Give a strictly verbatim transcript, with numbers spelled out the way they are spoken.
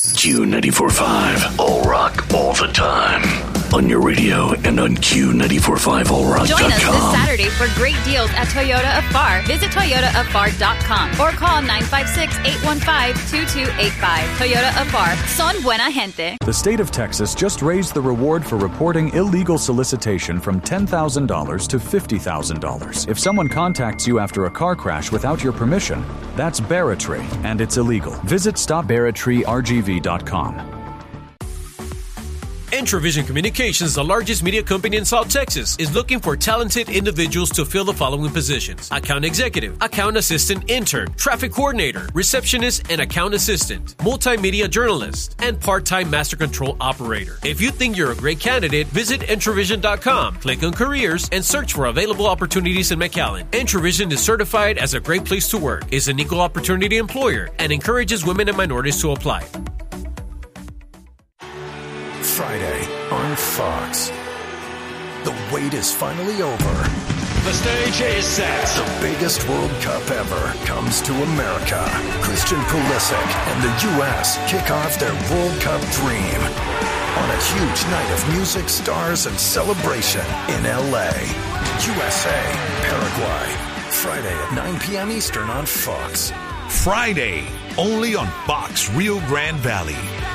Q ninety-four point five, all rock, all the time. On your radio and on Q ninety-four point five all rock dot com. Join us this Saturday for great deals at Toyota of Far. Visit Toyota of Far dot com or call nine five six, eight one five, two two eight five. Toyota of Far. Son buena gente. The state of Texas just raised the reward for reporting illegal solicitation from ten thousand dollars to fifty thousand dollars. If someone contacts you after a car crash without your permission, that's barratry, and it's illegal. Visit stop barratry r g v dot com. Entravision Communications, the largest media company in South Texas, is looking for talented individuals to fill the following positions: account executive, account assistant intern, traffic coordinator, receptionist and account assistant, multimedia journalist, and part-time master control operator. If you think you're a great candidate, visit Entravision dot com, click on careers, and search for available opportunities in McAllen. Entravision is certified as a great place to work, is an equal opportunity employer, and encourages women and minorities to apply. Friday on Fox. The wait is finally over. The stage is set. The biggest World Cup ever comes to America. Christian Pulisic and the U S kick off their World Cup dream on a huge night of music, stars, and celebration in L A. U S A, Paraguay. Friday at nine p.m. Eastern on Fox. Friday, only on Fox Rio Grande Valley.